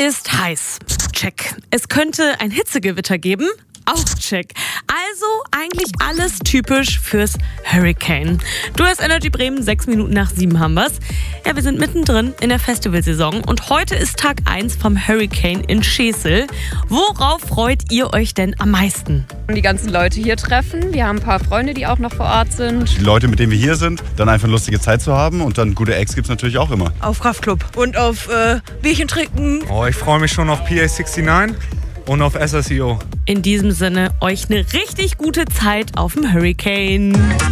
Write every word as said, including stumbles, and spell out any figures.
ist heiß. Check. Es könnte ein Hitzegewitter geben. Auch check. Also eigentlich alles typisch fürs Hurricane. Du hast Energy Bremen, sechs Minuten nach sieben haben wir's. Ja, wir sind mittendrin in der Festivalsaison und heute ist Tag eins vom Hurricane in Schesel. Worauf freut ihr euch denn am meisten? Die ganzen Leute hier treffen. Wir haben ein paar Freunde, die auch noch vor Ort sind. Die Leute, mit denen wir hier sind, dann einfach eine lustige Zeit zu haben und dann gute Acts gibt es natürlich auch immer. Auf Kraftclub und auf äh, Bierchen trinken. Oh, ich freue mich schon auf P A neunundsechzig und auf S S E O. In diesem Sinne, euch eine richtig gute Zeit auf dem Hurricane.